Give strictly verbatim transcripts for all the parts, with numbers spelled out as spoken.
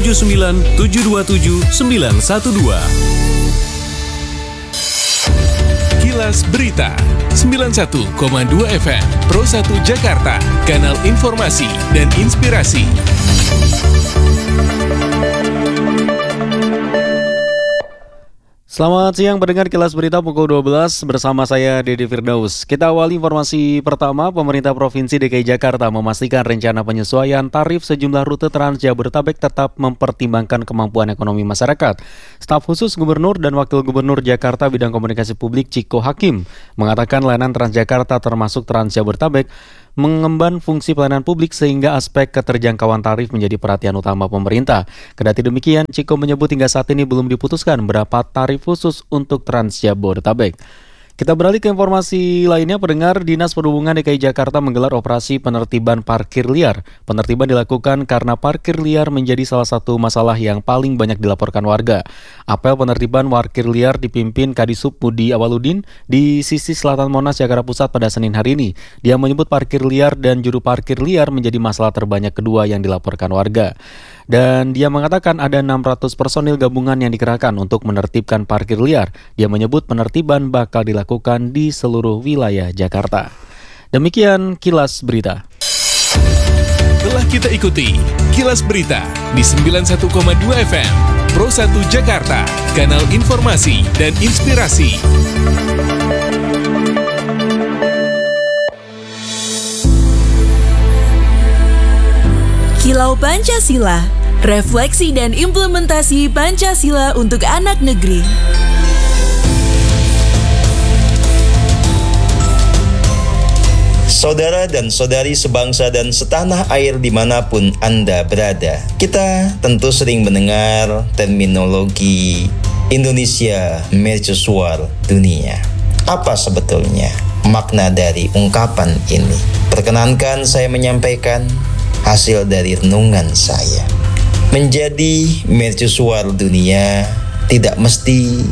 tujuh sembilan tujuh dua tujuh sembilan satu dua. Kilas Berita sembilan puluh satu koma dua F M Pro satu Jakarta, kanal informasi dan inspirasi. Selamat siang pendengar Kilas Berita pukul dua belas bersama saya Dede Firdaus. Kita awali informasi pertama. Pemerintah Provinsi D K I Jakarta memastikan rencana penyesuaian tarif sejumlah rute Trans Jabodetabek tetap mempertimbangkan kemampuan ekonomi masyarakat. Staf khusus Gubernur dan Wakil Gubernur Jakarta bidang komunikasi publik Ciko Hakim mengatakan layanan Transjakarta termasuk Trans Jabodetabek mengemban fungsi pelayanan publik sehingga aspek keterjangkauan tarif menjadi perhatian utama pemerintah. Kendati demikian, Ciko menyebut hingga saat ini belum diputuskan berapa tarif khusus untuk Trans Jabodetabek. Kita beralih ke informasi lainnya. Pendengar, Dinas Perhubungan D K I Jakarta menggelar operasi penertiban parkir liar. Penertiban dilakukan karena parkir liar menjadi salah satu masalah yang paling banyak dilaporkan warga. Apel penertiban parkir liar dipimpin Kadisub Budi Awaludin di sisi selatan Monas, Jakarta Pusat pada Senin hari ini. Dia menyebut parkir liar dan juru parkir liar menjadi masalah terbanyak kedua yang dilaporkan warga. Dan dia mengatakan ada enam ratus personil gabungan yang dikerahkan untuk menertibkan parkir liar. Dia menyebut penertiban bakal dilakukan di seluruh wilayah Jakarta. Demikian Kilas Berita. Telah kita ikuti Kilas Berita di sembilan puluh satu koma dua F M Pro satu Jakarta, kanal informasi dan inspirasi. Kilau Pancasila, refleksi dan implementasi Pancasila untuk anak negeri. Saudara dan saudari sebangsa dan setanah air dimanapun Anda berada, kita tentu sering mendengar terminologi Indonesia Mercusuar Dunia. Apa sebetulnya makna dari ungkapan ini? Perkenankan saya menyampaikan hasil dari renungan saya. Menjadi mercusuar dunia tidak mesti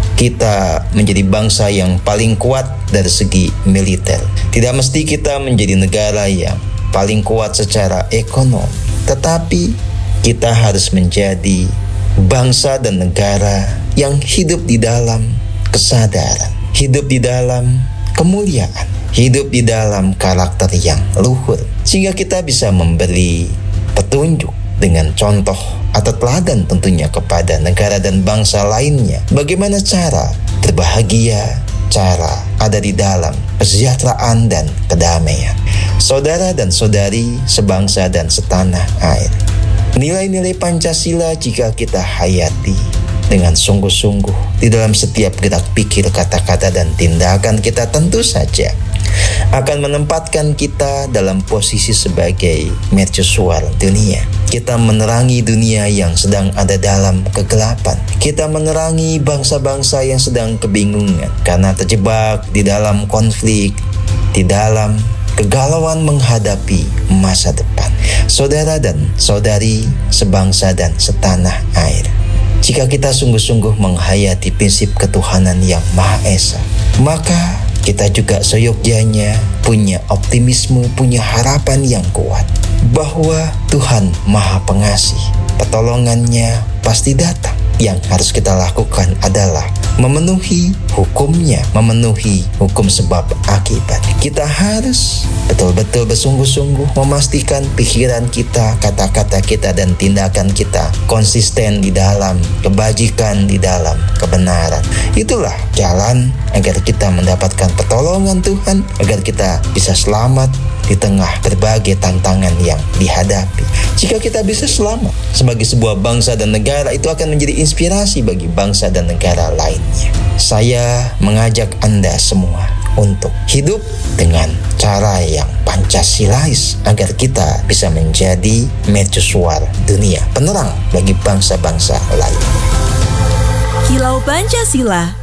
kita menjadi bangsa yang paling kuat dari segi militer. Tidak mesti kita menjadi negara yang paling kuat secara ekonomi. Tetapi kita harus menjadi bangsa dan negara yang hidup di dalam kesadaran, hidup di dalam kemuliaan, hidup di dalam karakter yang luhur, sehingga kita bisa memberi petunjuk dengan contoh atau teladan tentunya kepada negara dan bangsa lainnya. Bagaimana cara berbahagia, cara ada di dalam kesejahteraan dan kedamaian. Saudara dan saudari sebangsa dan setanah air, nilai-nilai Pancasila jika kita hayati dengan sungguh-sungguh di dalam setiap gerak pikir, kata-kata, dan tindakan kita, tentu saja akan menempatkan kita dalam posisi sebagai mercusuar dunia. Kita menerangi dunia yang sedang ada dalam kegelapan. Kita menerangi bangsa-bangsa yang sedang kebingungan karena terjebak di dalam konflik, di dalam kegalauan menghadapi masa depan. Saudara dan saudari sebangsa dan setanah air, jika kita sungguh-sungguh menghayati prinsip ketuhanan yang Maha Esa, maka kita juga seyogyanya punya optimisme, punya harapan yang kuat bahwa Tuhan Maha Pengasih, pertolongannya pasti datang. Yang harus kita lakukan adalah memenuhi hukumnya, memenuhi hukum sebab akibat. Kita harus betul-betul bersungguh-sungguh memastikan pikiran kita, kata-kata kita, dan tindakan kita konsisten di dalam kebajikan, di dalam kebenaran. Itulah jalan agar kita mendapatkan pertolongan Tuhan, agar kita bisa selamat di tengah berbagai tantangan yang dihadapi. Jika kita bisa selamat sebagai sebuah bangsa dan negara, itu akan menjadi inspirasi bagi bangsa dan negara lainnya. Saya mengajak Anda semua untuk hidup dengan cara yang Pancasilais agar kita bisa menjadi mercusuar dunia, penerang bagi bangsa-bangsa lain. Kilau Pancasila,